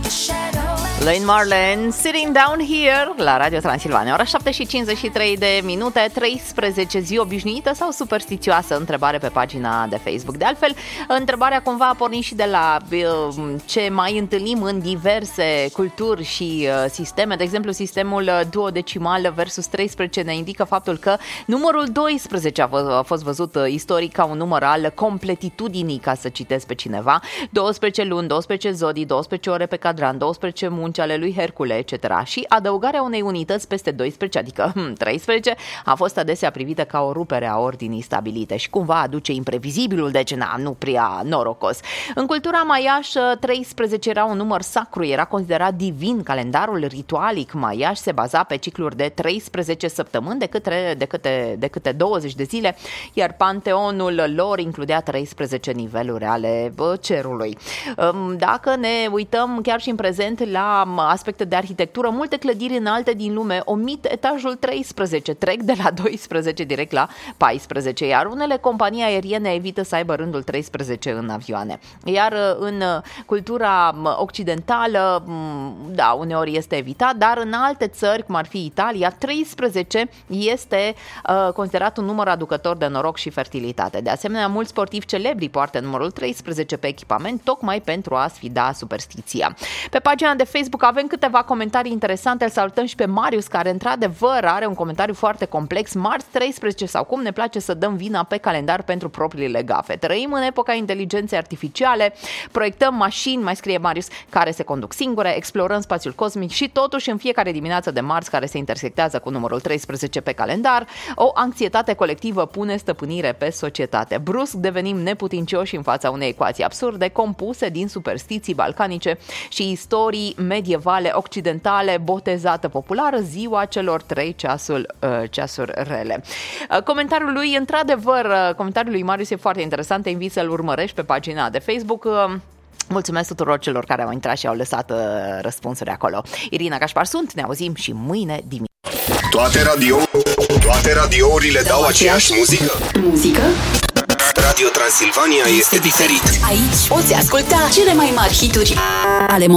Lane Marlin, Sitting Down Here la Radio Transilvania. Ora 7:53 de minute, 13 zi obișnuită sau superstițioasă? Întrebare pe pagina de Facebook. De altfel, întrebarea cumva a pornit și de la ce mai întâlnim în diverse culturi și sisteme. De exemplu, sistemul duodecimal versus 13 ne indică faptul că numărul 12 a fost văzut istoric ca un număr al completitudinii, ca să citesc pe cineva. 12 luni, 12 zodii, 12 ore pe cadran, 12 munci ale lui Hercule, etc. Și adăugarea unei unități peste 12, adică 13, a fost adesea privită ca o rupere a ordinii stabilite și cumva aduce imprevizibilul, deci nu prea norocos. În cultura maiașă, 13 era un număr sacru, era considerat divin. Calendarul ritualic maiaș se baza pe cicluri de 13 săptămâni de câte 20 de zile, iar panteonul lor includea 13 niveluri ale cerului. Dacă ne uităm chiar și în prezent la aspecte de arhitectură, multe clădiri înalte din lume omit etajul 13, trec de la 12 direct la 14, iar unele companii aeriene evită să aibă rândul 13 în avioane. Iar în cultura occidentală, da, uneori este evitat, dar în alte țări, cum ar fi Italia, 13 este considerat un număr aducător de noroc și fertilitate. De asemenea, mulți sportivi celebri poartă numărul 13 pe echipament, tocmai pentru a sfida superstiția. Pe pagina de Facebook avem câteva comentarii interesante. Îl salutăm și pe Marius, care într-adevăr are un comentariu foarte complex. Marți 13 sau cum ne place să dăm vina pe calendar pentru propriile gafe. Trăim în epoca inteligenței artificiale, proiectăm mașini, mai scrie Marius, care se conduc singure, explorăm spațiul cosmic și totuși în fiecare dimineață de marți care se intersectează cu numărul 13 pe calendar, o anxietate colectivă pune stăpânire pe societate. Brusc devenim neputincioși în fața unei ecuații absurde compuse din superstiții balcanice și istorii medievale occidentale, botezată populară ziua celor 3 ceasuri rele. Comentariul lui, într-adevăr, comentariul lui Marius e foarte interesant, te invit să-l urmărești pe pagina de Facebook. Mulțumesc tuturor celor care au intrat și au lăsat răspunsuri acolo. Irina Cașpar sunt, ne auzim și mâine dimineață. Toate radiourile dau aceeași muzică? Radio Transilvania este diferit. Aici poți asculta cele mai mari hituri ale